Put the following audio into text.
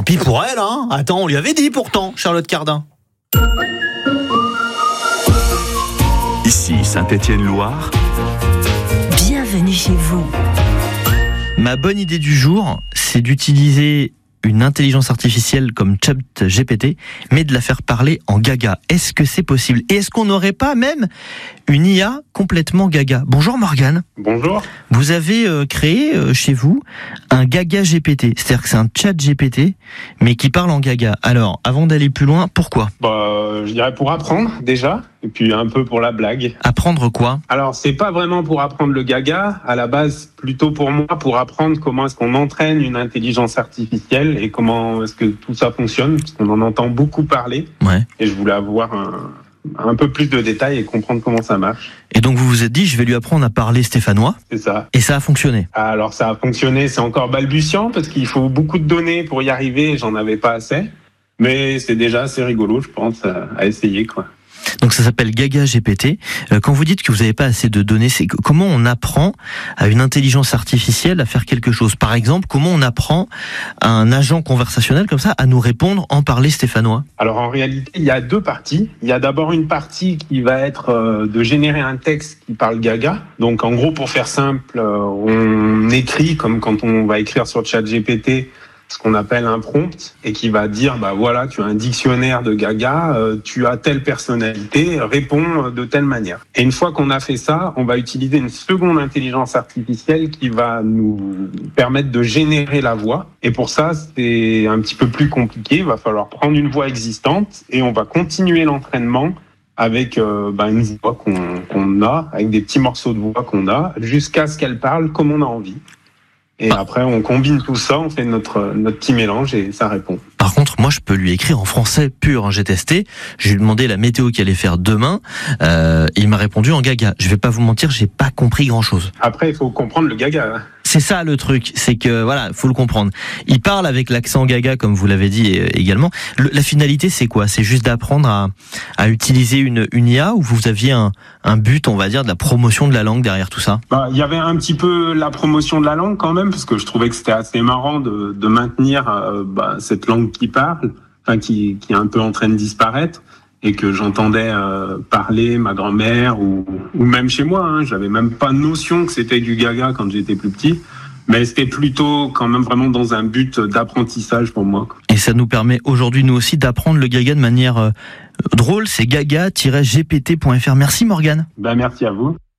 puis pour elle, hein. Attends, on lui avait dit pourtant, Charlotte Cardin. Ici Saint-Étienne-Loire. Bienvenue chez vous. Ma bonne idée du jour, c'est d'utiliser une intelligence artificielle comme ChatGPT, mais de la faire parler en gaga. Est-ce que c'est possible? Et est-ce qu'on n'aurait pas même une IA complètement gaga? Bonjour Morgane. Bonjour. Vous avez créé chez vous un gaga GPT, c'est-à-dire que c'est un chat GPT, mais qui parle en gaga. Alors, avant d'aller plus loin, pourquoi? Je dirais pour apprendre déjà, et puis un peu pour la blague. Apprendre quoi? Alors, c'est pas vraiment pour apprendre le gaga, à la base, plutôt pour moi, pour apprendre comment est-ce qu'on entraîne une intelligence artificielle et comment est-ce que tout ça fonctionne, parce qu'on en entend beaucoup parler. Ouais. Et je voulais avoir un peu plus de détails et comprendre comment ça marche. Et donc vous vous êtes dit, je vais lui apprendre à parler stéphanois. C'est ça. Et ça a fonctionné. Alors, ça a fonctionné, c'est encore balbutiant, parce qu'il faut beaucoup de données pour y arriver, et j'en avais pas assez. Mais c'est déjà assez rigolo, je pense, à essayer, quoi. Donc ça s'appelle Gaga GPT. Quand vous dites que vous n'avez pas assez de données, c'est comment on apprend à une intelligence artificielle à faire quelque chose? Par exemple, comment on apprend à un agent conversationnel comme ça à nous répondre en parler stéphanois? Alors en réalité, il y a deux parties. Il y a d'abord une partie qui va être de générer un texte qui parle gaga. Donc en gros, pour faire simple, on écrit comme quand on va écrire sur ChatGPT, ce qu'on appelle un prompt, et qui va dire, voilà, tu as un dictionnaire de gaga, tu as telle personnalité, réponds de telle manière. Et une fois qu'on a fait ça, on va utiliser une seconde intelligence artificielle qui va nous permettre de générer la voix. Et pour ça, c'est un petit peu plus compliqué. Il va falloir prendre une voix existante et on va continuer l'entraînement avec une voix qu'on a, avec des petits morceaux de voix qu'on a, jusqu'à ce qu'elle parle comme on a envie. Et après, on combine tout ça, on fait notre petit mélange et ça répond. Par contre, moi, je peux lui écrire en français pur. Hein. J'ai testé. Je lui ai demandé la météo qu'il allait faire demain. Il m'a répondu en gaga. Je vais pas vous mentir, j'ai pas compris grand-chose. Après, il faut comprendre le gaga. C'est ça le truc, c'est que voilà, faut le comprendre. Il parle avec l'accent gaga, comme vous l'avez dit également. La finalité, c'est quoi? C'est juste d'apprendre à utiliser une IA, ou vous aviez un but, on va dire, de la promotion de la langue derrière tout ça? Il y avait un petit peu la promotion de la langue quand même, parce que je trouvais que c'était assez marrant de maintenir cette langue qui parle, qui est un peu en train de disparaître, et que j'entendais parler ma grand-mère ou même chez moi. Hein, j'avais même pas notion que c'était du gaga quand j'étais plus petit, mais c'était plutôt quand même vraiment dans un but d'apprentissage pour moi. Et ça nous permet aujourd'hui, nous aussi, d'apprendre le gaga de manière drôle. C'est gaga-gpt.fr. Merci Morgane. Merci à vous.